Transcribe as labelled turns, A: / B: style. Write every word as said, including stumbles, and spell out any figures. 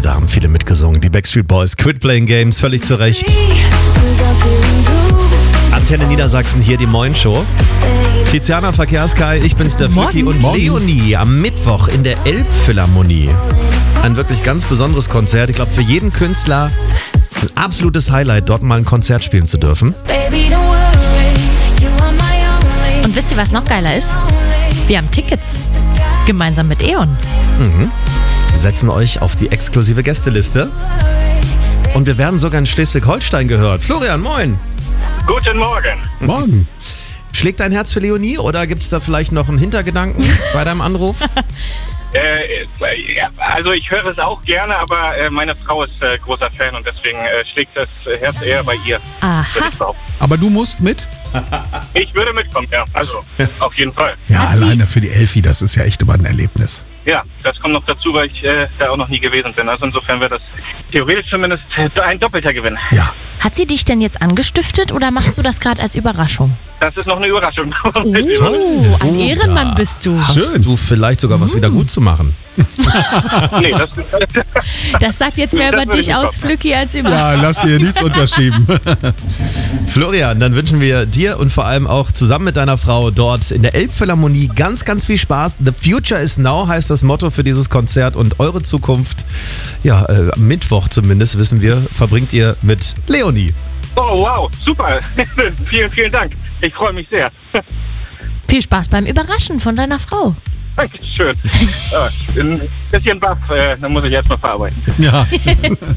A: da haben viele mitgesungen. Die Backstreet Boys, Quit Playing Games, völlig zu Recht. Antenne Niedersachsen, hier die Moin Show. Tiziana Verkehrskai, ich bin's der Flücki und
B: Morgen.
A: Leonie am Mittwoch in der Elbphilharmonie. Ein wirklich ganz besonderes Konzert. Ich glaube, für jeden Künstler ein absolutes Highlight, dort mal ein Konzert spielen zu dürfen.
B: Und wisst ihr, was noch geiler ist? Wir haben Tickets. Gemeinsam mit E.ON.
A: Mhm. Wir setzen euch auf die exklusive Gästeliste. Und wir werden sogar in Schleswig-Holstein gehört. Florian, moin.
C: Guten Morgen.
D: Morgen.
A: Schlägt dein Herz für Leonie oder gibt es da vielleicht noch einen Hintergedanken bei deinem Anruf?
C: Äh, ja, also ich höre es auch gerne, aber äh, meine Frau ist äh, großer Fan und deswegen äh, schlägt das Herz eher bei ihr.
B: Aha.
C: Würde ich behaupten.
D: Aber du musst mit?
C: Ich würde mitkommen, ja. Also, auf jeden Fall.
D: Ja,
B: Hat sie-
D: alleine für die Elfi, das ist ja echt immer ein Erlebnis.
C: Ja, das kommt noch dazu, weil ich äh, da auch noch nie gewesen bin. Also insofern wäre das theoretisch zumindest äh, ein doppelter Gewinn.
D: Ja.
B: Hat sie dich denn jetzt angestiftet oder machst du das gerade als Überraschung?
C: Das ist noch eine Überraschung.
B: Oh, ein Ehrenmann bist du.
A: Hast du vielleicht sogar was wieder gut zu machen?
C: Nee, das,
B: Das sagt jetzt mehr
C: Das
B: über
C: würde
B: dich
C: ich
B: aus,
C: nicht
B: Flücki, als über...
D: Ja, lass dir nichts unterschieben.
A: Florian, dann wünschen wir dir und vor allem auch zusammen mit deiner Frau dort in der Elbphilharmonie ganz, ganz viel Spaß. The Future is Now heißt das Motto für dieses Konzert und eure Zukunft, ja, äh, am Mittwoch zumindest, wissen wir, verbringt ihr mit Leonie.
C: oh, wow, super. vielen, vielen Dank. Ich freue mich sehr.
B: Viel Spaß beim Überraschen von deiner Frau.
C: Dankeschön. Ja, ich bin ein bisschen baff, äh, dann muss ich erst mal verarbeiten.
D: Ja.